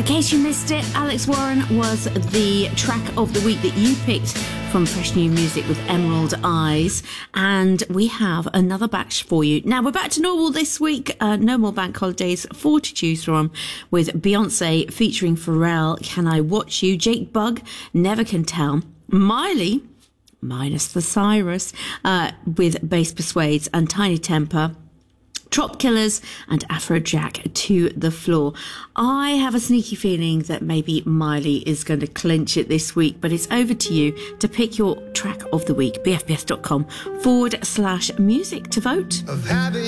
In case you missed it, Alex Warren was the track of the week that you picked from Fresh New Music with Emerald Eyes. And we have another batch for you. Now, we're back to normal this week. No more bank holidays, 4 to choose from, with Beyonce featuring Pharrell, Can I Watch You? Jake Bugg, Never Can Tell. Miley, minus the Cyrus, with Bass Persuades, and Tiny Temper, Trop Killers and Afrojack, To the Floor. I have a sneaky feeling that maybe Miley is going to clinch it this week, but it's over to you to pick your track of the week. bfbs.com/music to vote.